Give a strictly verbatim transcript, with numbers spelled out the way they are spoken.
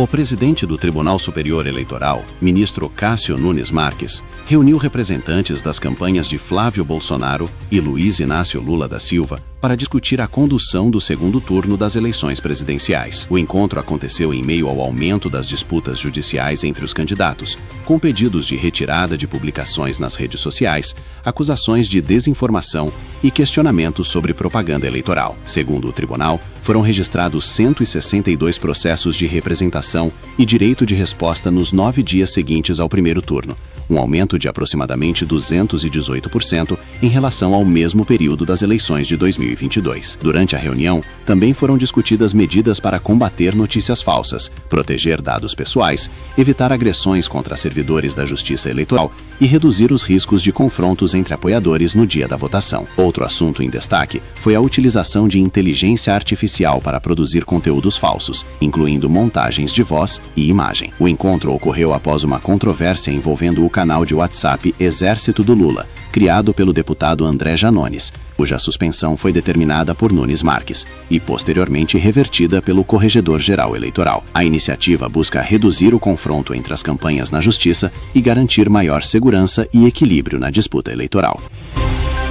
O presidente do Tribunal Superior Eleitoral, ministro Cássio Nunes Marques, reuniu representantes das campanhas de Flávio Bolsonaro e Luiz Inácio Lula da Silva para discutir a condução do segundo turno das eleições presidenciais. O encontro aconteceu em meio ao aumento das disputas judiciais entre os candidatos, com pedidos de retirada de publicações nas redes sociais, acusações de desinformação e questionamentos sobre propaganda eleitoral. Segundo o tribunal, foram registrados cento e sessenta e dois processos de representação e direito de resposta nos nove dias seguintes ao primeiro turno, um aumento de aproximadamente duzentos e dezoito por cento em relação ao mesmo período das eleições de dois mil e vinte e dois. Durante a reunião, também foram discutidas medidas para combater notícias falsas, proteger dados pessoais, evitar agressões contra servidores da Justiça Eleitoral e reduzir os riscos de confrontos entre apoiadores no dia da votação. Outro assunto em destaque foi a utilização de inteligência artificial para produzir conteúdos falsos, incluindo montagens de voz e imagem. O encontro ocorreu após uma controvérsia envolvendo o canal de WhatsApp Exército do Lula, criado pelo deputado André Janones, cuja suspensão foi determinada por Nunes Marques e posteriormente revertida pelo Corregedor-Geral Eleitoral. A iniciativa busca reduzir o confronto entre as campanhas na Justiça e garantir maior segurança e equilíbrio na disputa eleitoral.